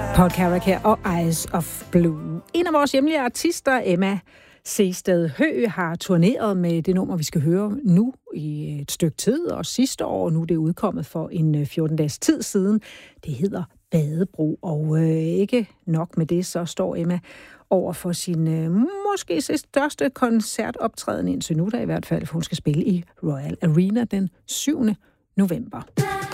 Paul Carrack her og Eyes of Blue. En af vores hjemlige artister, Emma Sehsted Høegh, har turneret med det nummer, vi skal høre nu i et stykke tid, og sidste år, nu det er udkommet for en 14 dages tid siden. Det hedder Badebro, og ikke nok med det, så står Emma over for sin måske største koncertoptræden indtil nu, der i hvert fald, for hun skal spille i Royal Arena den 7. november.